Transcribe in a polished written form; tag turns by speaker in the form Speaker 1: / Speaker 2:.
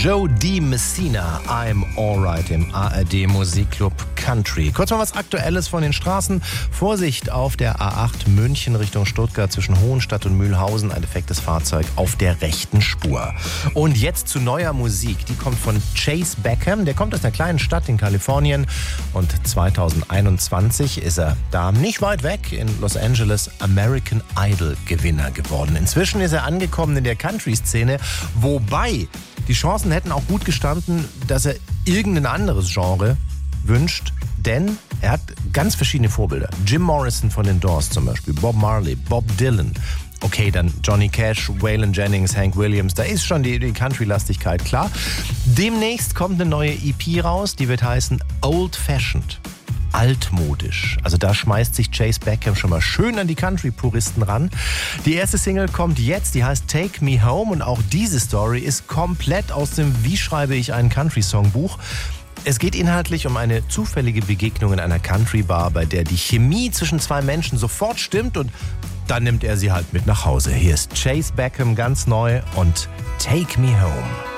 Speaker 1: Joe D. Messina, I'm Alright im ARD Musikclub Country. Kurz mal was Aktuelles von den Straßen. Vorsicht auf der A8 München Richtung Stuttgart zwischen Hohenstadt und Mühlhausen. Ein defektes Fahrzeug auf der rechten Spur. Und jetzt zu neuer Musik. Die kommt von Chase Beckham. Der kommt aus einer kleinen Stadt in Kalifornien. Und 2021 ist er da nicht weit weg in Los Angeles American Idol Gewinner geworden. Inzwischen ist er angekommen in der Country-Szene, wobei die Chancen hätten auch gut gestanden, dass er irgendein anderes Genre wünscht, denn er hat ganz verschiedene Vorbilder. Jim Morrison von den Doors zum Beispiel, Bob Marley, Bob Dylan. Okay, dann Johnny Cash, Waylon Jennings, Hank Williams, da ist schon die Country-Lastigkeit klar. Demnächst kommt eine neue EP raus, die wird heißen Old Fashioned. Altmodisch. Also da schmeißt sich Chase Beckham schon mal schön an die Country-Puristen ran. Die erste Single kommt jetzt, die heißt Take Me Home und auch diese Story ist komplett aus dem Wie schreibe ich einen Country-Song-Buch. Es geht inhaltlich um eine zufällige Begegnung in einer Country-Bar, bei der die Chemie zwischen zwei Menschen sofort stimmt und dann nimmt er sie halt mit nach Hause. Hier ist Chase Beckham ganz neu und Take Me Home.